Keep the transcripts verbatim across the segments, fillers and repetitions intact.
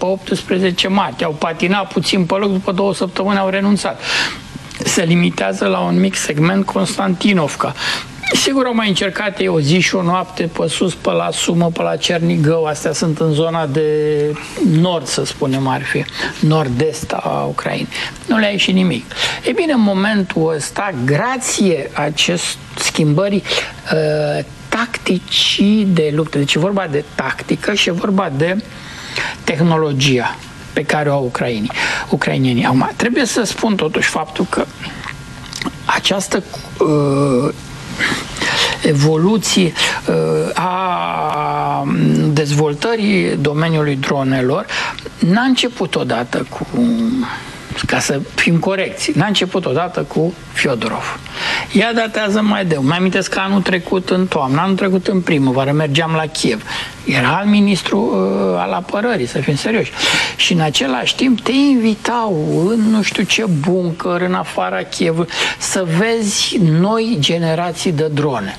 pe optsprezece martie. Au patinat puțin pe loc, după două săptămâni au renunțat. Se limitează la un mic segment Constantinovca. Sigur, au mai încercat ei o zi și o noapte pe sus, pe la Sumă, pe la Cernigău. Astea sunt în zona de nord, să spunem, ar fi nord-est a Ucrainei. Nu le-a ieșit nimic. E bine, în momentul ăsta, grație acest schimbării uh, tacticii de luptă, deci e vorba de tactică și e vorba de tehnologia pe care o au ucrainii. ucrainienii. Acum, trebuie să spun totuși faptul că această uh, evoluție uh, a dezvoltării domeniului dronelor n-a început odată cu, ca să fim corecți, n-a început odată cu Fiodorov. Ea datează mai de. Mai amintesc că anul trecut în toamnă, anul trecut în primăvară, mergeam la Kiev. Era alt ministru uh, al apărării, să fim serioși. Și în același timp te invitau în nu știu ce buncăr, în afara Kiev, să vezi noi generații de drone.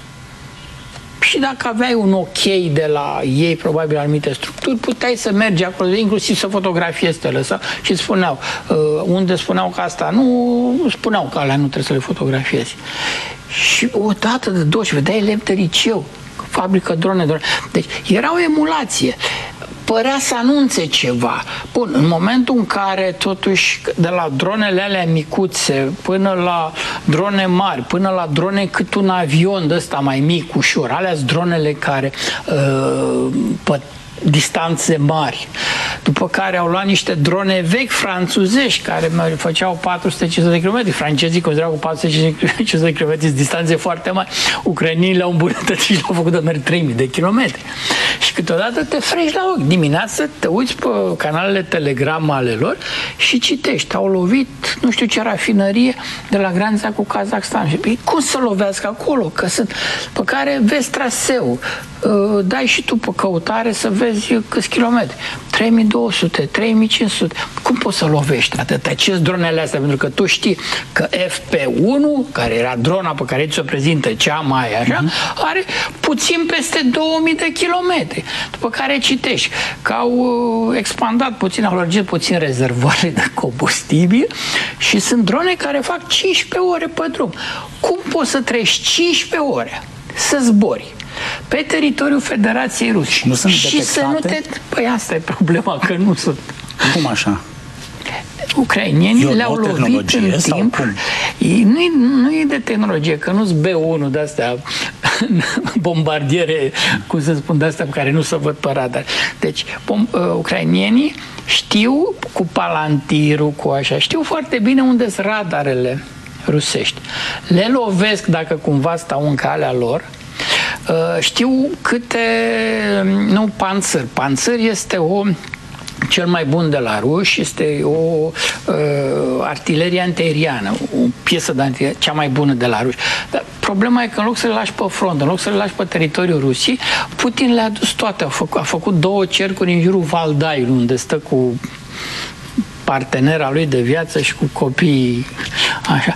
Și dacă aveai un ok de la ei, probabil anumite structuri, puteai să mergi acolo, inclusiv să fotografiezi, te lăsa și spuneau, uh, unde spuneau că asta nu, spuneau că alea nu trebuie să le fotografiezi. Și odată de două și vedeai elevi de liceu, fabrică drone, drone. Deci era o emulație. Părea să anunțe ceva. Bun, în momentul în care totuși de la dronele alea micuțe până la drone mari, până la drone cât un avion de ăsta mai mic, ușor, alea-s dronele care uh, pe distanțe mari. După care au luat niște drone vechi franțuzești care făceau patru sute cincizeci de kilometri. Francezii considerau că patru sute cincizeci de kilometri sunt distanțe foarte mari. Ucrainienii le-au îmbunătățit și le-au făcut de merg trei mii de kilometri. Și câteodată te frești la ochi. Dimineața te uiți pe canalele Telegram ale lor și citești. Au lovit nu știu ce rafinărie de la granița cu Kazakhstan. Și cum să lovească acolo? Că sunt... Pe care vezi traseu. Dai și tu pe căutare să vezi câți kilometri. trei mii două sute, trei mii cinci sute. Cum poți să lovești atâta? Ce dronele astea? Pentru că tu știi că F P unu, care era drona pe care ți-o prezintă cea mai așa, uh-huh. are puțin peste două mii de kilometri. După care citești că au expandat puțin, au lărgit puțin rezervoarele de combustibil și sunt drone care fac cincisprezece ore pe drum. Cum poți să treci cincisprezece ore să zbori pe teritoriul Federației Ruse și, nu sunt și să nu te... Păi asta e problema, că nu sunt. Cum așa? Ucrainienii le-au lovit în timp. Nu e, nu e de tehnologie, că nu-s B unu de-astea bombardiere, cum să spun, de-astea pe care nu se văd pe radar. Deci, bom, uh, ucrainienii știu cu palantirul, cu așa, știu foarte bine unde sunt radarele rusești. Le lovesc dacă cumva stau în calea lor. Uh, știu câte, nu panțăr, panțăr este o cel mai bun de la ruși, este o uh, artilerie antiaeriană, o piesă de antiaeriană, cea mai bună de la ruși. Dar problema e că în loc să le lași pe front, în loc să le lași pe teritoriul Rusiei, Putin le-a dus toate. A făcut, a făcut două cercuri în jurul Valdaiului, unde stă cu partenera lui de viață și cu copiii, așa.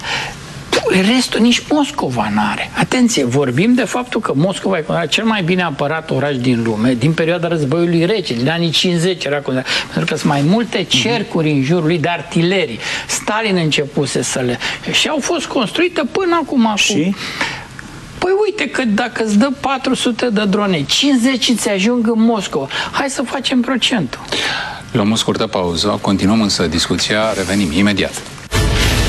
Restul nici Moscova n-are. Atenție, vorbim de faptul că Moscova e considerat cel mai bine apărat oraș din lume, din perioada războiului rece, din anii cincizeci era considerat, pentru că sunt mai multe cercuri în jurul lui de artilerii. Stalin începuse să le... Și au fost construite până acum. Și? Cu... Păi uite că dacă îți dă patru sute de drone, cincizeci îți ajung în Moscova. Hai să facem procentul. Luăm o scurtă pauză, continuăm însă discuția, revenim imediat.